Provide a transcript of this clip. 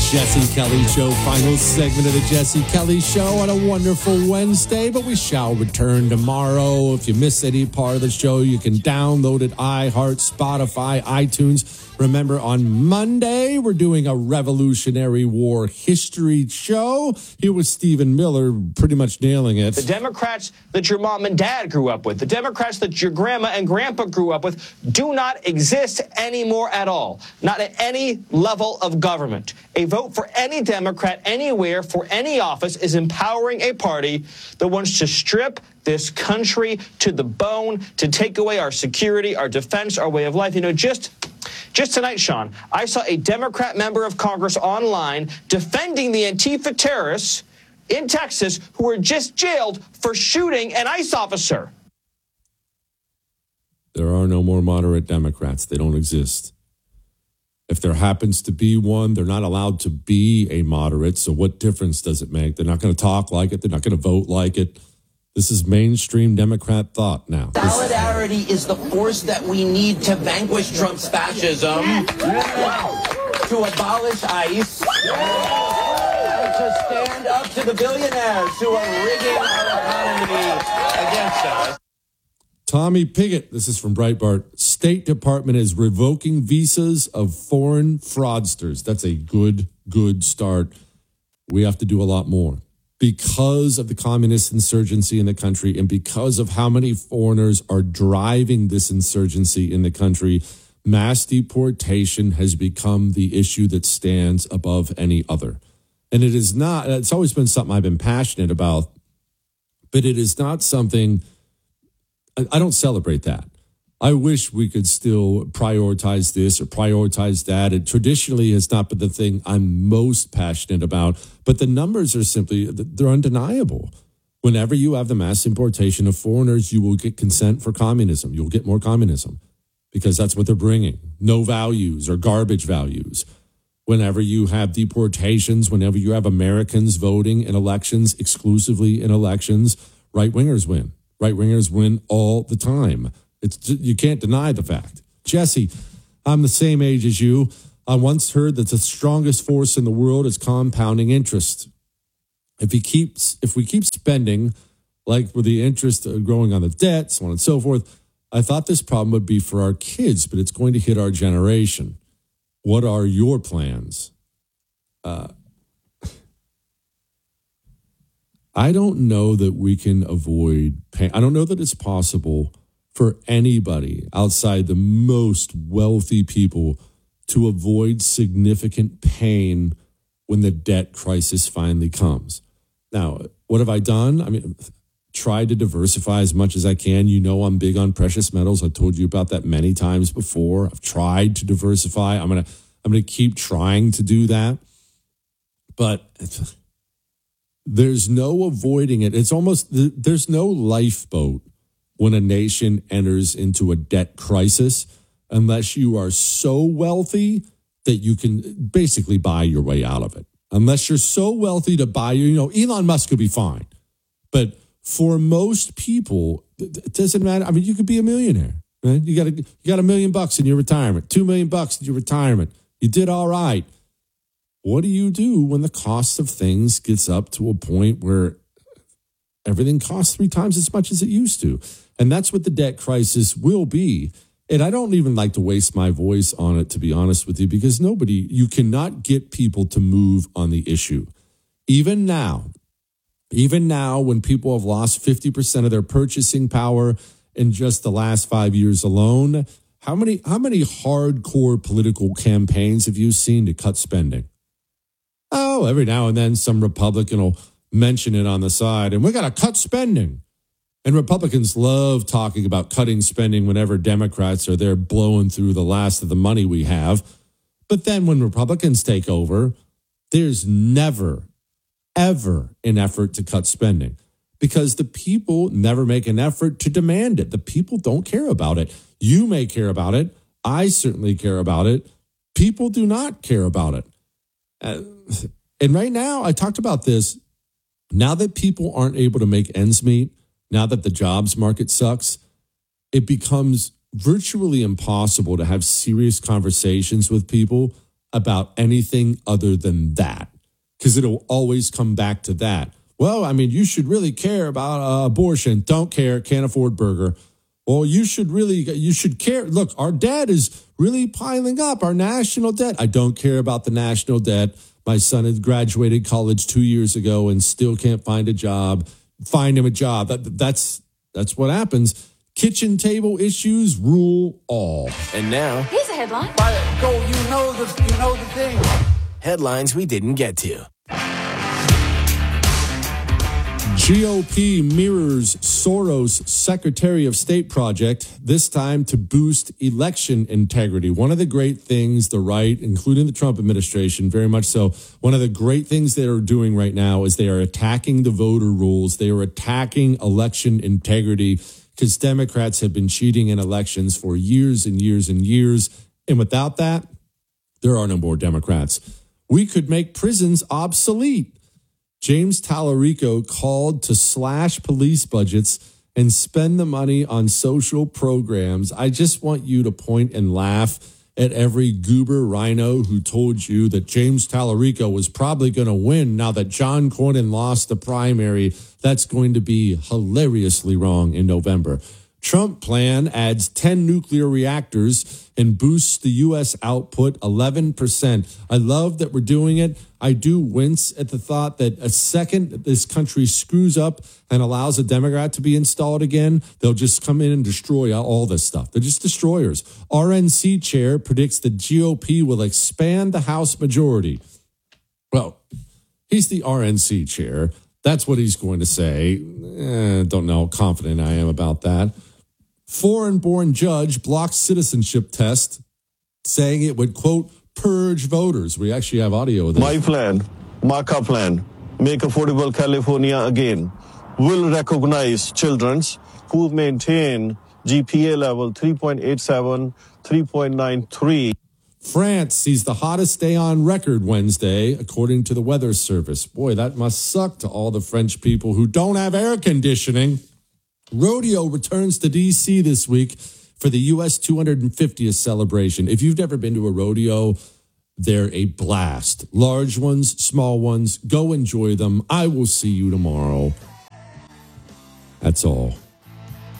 Jesse Kelly Show, final segment of the Jesse Kelly Show on a wonderful Wednesday, but we shall return tomorrow. If you miss any part of the show, you can download it, iHeart, Spotify, iTunes. Remember, on Monday, we're doing a Revolutionary War history show. Here was Stephen Miller pretty much nailing it. The Democrats that your mom and dad grew up with, the Democrats that your grandma and grandpa grew up with, do not exist anymore at all. Not at any level of government. A vote for any Democrat anywhere for any office is empowering a party that wants to strip this country to the bone, to take away our security, our defense, our way of life. You know, just tonight, Sean, I saw a Democrat member of Congress online defending the Antifa terrorists in Texas who were just jailed for shooting an ICE officer. There are no more moderate Democrats. They don't exist. If there happens to be one, they're not allowed to be a moderate. So what difference does it make? They're not going to talk like it. They're not going to vote like it. This is mainstream Democrat thought now. Solidarity is the force that we need to vanquish Trump's fascism, to abolish ICE, and to stand up to the billionaires who are rigging our economy against us. Tommy Pigott, this is from Breitbart. State Department is revoking visas of foreign fraudsters. That's a good start. We have to do a lot more. Because of the communist insurgency in the country and because of how many foreigners are driving this insurgency in the country, mass deportation has become the issue that stands above any other. And it is not, it's always been something I've been passionate about, but it is not something, I don't celebrate that. I wish we could still prioritize this or prioritize that. It traditionally has not been the thing I'm most passionate about, but the numbers are simply, they're undeniable. Whenever you have the mass importation of foreigners, you will get consent for communism. You'll get more communism because that's what they're bringing. No values or garbage values. Whenever you have deportations, whenever you have Americans voting in elections, exclusively in elections, right-wingers win. Right-wingers win all the time. You can't deny the fact. Jesse, I'm the same age as you. I once heard that the strongest force in the world is compounding interest. If we keep spending, like with the interest growing on the debt, so on and so forth, I thought this problem would be for our kids, but it's going to hit our generation. What are your plans? I don't know that we can avoid pain. I don't know that it's possible for anybody outside the most wealthy people to avoid significant pain when the debt crisis finally comes. Now, what have I done? I mean, tried to diversify as much as I can. You know, I'm big on precious metals. I've told you about that many times before. I've tried to diversify. I'm going to keep trying to do that. But there's no avoiding it. It's almost, there's no lifeboat when a nation enters into a debt crisis, unless you are so wealthy that you can basically buy your way out of it. Unless you're so wealthy to buy, Elon Musk could be fine. But for most people, it doesn't matter. I mean, you could be a millionaire, right? You got $1 million in your retirement, $2 million in your retirement. You did all right. What do you do when the cost of things gets up to a point where everything costs 3 times as much as it used to? And that's what the debt crisis will be. And I don't even like to waste my voice on it, to be honest with you, because you cannot get people to move on the issue. Even now, when people have lost 50% of their purchasing power in just the last 5 years alone, how many hardcore political campaigns have you seen to cut spending? Oh, every now and then some Republican will mention it on the side, and we got to cut spending. And Republicans love talking about cutting spending whenever Democrats are there blowing through the last of the money we have. But then when Republicans take over, there's never, ever an effort to cut spending because the people never make an effort to demand it. The people don't care about it. You may care about it. I certainly care about it. People do not care about it. And right now, I talked about this. Now that people aren't able to make ends meet, now that the jobs market sucks, it becomes virtually impossible to have serious conversations with people about anything other than that, because it'll always come back to that. Well, I mean, you should really care about abortion. Don't care. Can't afford burger. Well, you should care. Look, our debt is really piling up, our national debt. I don't care about the national debt. My son had graduated college 2 years ago and still can't find a job. Find him a job. That's what happens. Kitchen table issues rule all. And now, here's a headline. Go, you know the thing. headlines we didn't get to. GOP mirrors Soros' Secretary of State project, this time to boost election integrity. One of the great things the right, including the Trump administration, very much so, one of the great things they are doing right now is they are attacking the voter rules. They are attacking election integrity because Democrats have been cheating in elections for years and years and years. And without that, there are no more Democrats. We could make prisons obsolete. James Tallarico called to slash police budgets and spend the money on social programs. I just want you to point and laugh at every goober rhino who told you that James Tallarico was probably going to win now that John Cornyn lost the primary. That's going to be hilariously wrong in November. Trump plan adds 10 nuclear reactors and boosts the U.S. output 11%. I love that we're doing it. I do wince at the thought that a second this country screws up and allows a Democrat to be installed again, they'll just come in and destroy all this stuff. They're just destroyers. RNC chair predicts the GOP will expand the House majority. Well, he's the RNC chair. That's what he's going to say. Don't know how confident I am about that. Foreign-born judge blocks citizenship test, saying it would, quote, purge voters. We actually have audio of this. My plan, Marka plan, Make Affordable California Again, will recognize children who maintain GPA level 3.87, 3.93. France sees the hottest day on record Wednesday, according to the Weather Service. Boy, that must suck to all the French people who don't have air conditioning. Rodeo returns to D.C. this week for the U.S. 250th celebration. If you've never been to a rodeo, they're a blast. Large ones, small ones, go enjoy them. I will see you tomorrow. That's all.